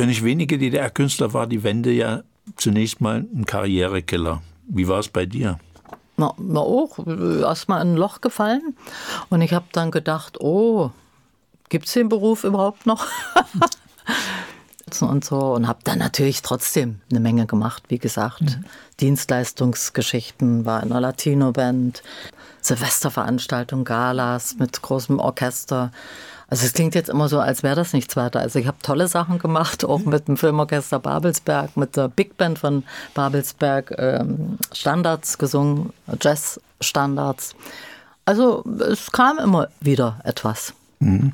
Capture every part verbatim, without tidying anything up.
Für nicht wenige D D R-Künstler war die Wende ja zunächst mal ein Karrierekiller. Wie war es bei dir? Na, na auch, erstmal in ein Loch gefallen. Und ich habe dann gedacht, oh, gibt es den Beruf überhaupt noch? und so. Und habe dann natürlich trotzdem eine Menge gemacht, wie gesagt. Mhm. Dienstleistungsgeschichten, war in einer Latino-Band, Silvesterveranstaltungen, Galas mit großem Orchester. Also es klingt jetzt immer so, als wäre das nichts weiter. Also ich habe tolle Sachen gemacht, auch mit dem Filmorchester Babelsberg, mit der Big Band von Babelsberg, ähm, Standards gesungen, Jazz-Standards. Also es kam immer wieder etwas. Mhm.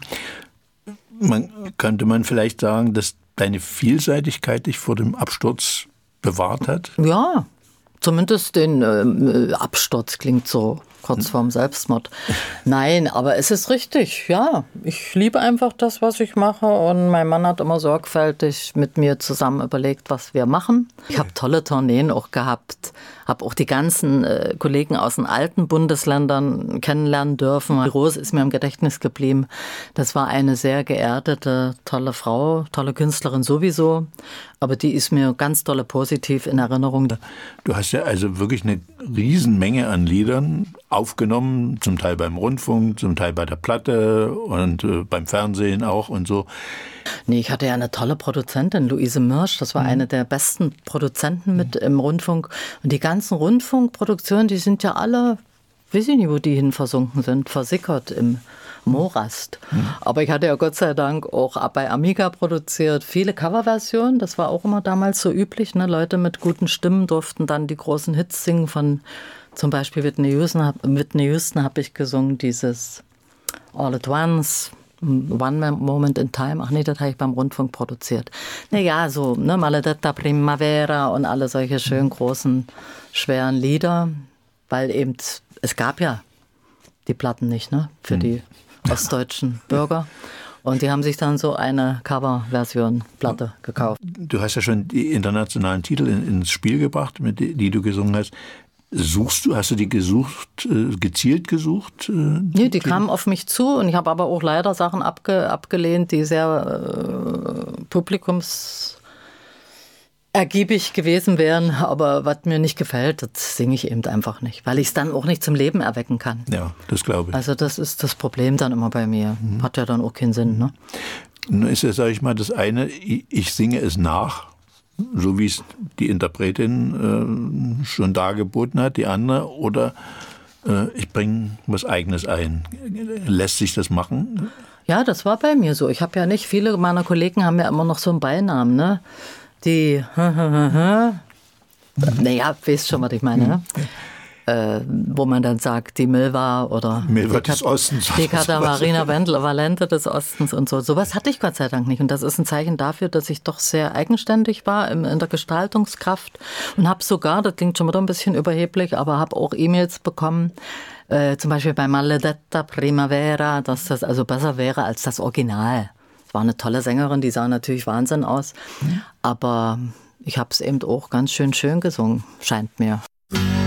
Man, könnte man vielleicht sagen, dass deine Vielseitigkeit dich vor dem Absturz bewahrt hat? Ja, zumindest den äh, Absturz klingt so kurz vorm Selbstmord. Nein, aber es ist richtig, ja. Ich liebe einfach das, was ich mache und mein Mann hat immer sorgfältig mit mir zusammen überlegt, was wir machen. Ich habe tolle Tourneen auch gehabt, habe auch die ganzen äh, Kollegen aus den alten Bundesländern kennenlernen dürfen. Rose ist mir im Gedächtnis geblieben. Das war eine sehr geerdete, tolle Frau, tolle Künstlerin sowieso, aber die ist mir ganz dolle positiv in Erinnerung. Du hast ja also wirklich eine Riesenmenge an Liedern aufgenommen, zum Teil beim Rundfunk, zum Teil bei der Platte und äh, beim Fernsehen auch und so. Nee, ich hatte ja eine tolle Produzentin, Luise Mirsch, das war mhm. eine der besten Produzenten mit mhm. im Rundfunk. Und die ganzen Rundfunkproduktionen, die sind ja alle, weiß ich nicht, wo die hin versunken sind, versickert im Morast. Mhm. Aber ich hatte ja Gott sei Dank auch bei Amiga produziert, viele Coverversionen, das war auch immer damals so üblich, ne? Leute mit guten Stimmen durften dann die großen Hits singen von zum Beispiel Whitney Houston, Whitney Houston habe ich gesungen, dieses All at Once, One Moment in Time. Ach nee, das habe ich beim Rundfunk produziert. Naja, so, ne, Maledetta Primavera und alle solche schön großen, schweren Lieder, weil eben, es gab ja die Platten nicht, ne, für hm. die ostdeutschen Bürger. Und die haben sich dann so eine Coverversion-Platte gekauft. Du hast ja schon die internationalen Titel in, ins Spiel gebracht, mit die, die du gesungen hast. Suchst du, hast du die gesucht, äh, gezielt gesucht? Äh, nee, die, die kamen auf mich zu und ich habe aber auch leider Sachen abge, abgelehnt, die sehr äh, publikumsergiebig gewesen wären, aber was mir nicht gefällt, das singe ich eben einfach nicht, weil ich es dann auch nicht zum Leben erwecken kann. Ja, das glaube ich. Also das ist das Problem dann immer bei mir. Mhm. Hat ja dann auch keinen Sinn, ne? Nun ist ja, sage ich mal, das eine, ich singe es nach, so wie es die Interpretin äh, schon dargeboten hat, die andere, oder äh, ich bringe was Eigenes ein. Lässt sich das machen? Ja, das war bei mir so. Ich habe ja nicht, viele meiner Kollegen haben ja immer noch so einen Beinamen, ne? Die, naja, weißt schon, was ich meine, ne? Äh, wo man dann sagt, die Milva oder Milva die des Ostens. Die Katharina Valente des Ostens und so. Sowas hatte ich Gott sei Dank nicht. Und das ist ein Zeichen dafür, dass ich doch sehr eigenständig war in, in der Gestaltungskraft. Und habe sogar, das klingt schon wieder ein bisschen überheblich, aber habe auch E-Mails bekommen, äh, zum Beispiel bei Maledetta Primavera, dass das also besser wäre als das Original. Es war eine tolle Sängerin, die sah natürlich Wahnsinn aus. Mhm. Aber ich habe es eben auch ganz schön schön gesungen, scheint mir.